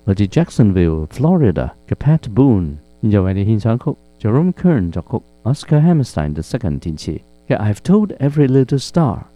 來自 Jacksonville, Florida 嘅 Pat Boone，現在為你獻上曲 Jerome Kern 作曲 ，Oscar Hammerstein II 填詞嘅《I've Told Every Little Star》。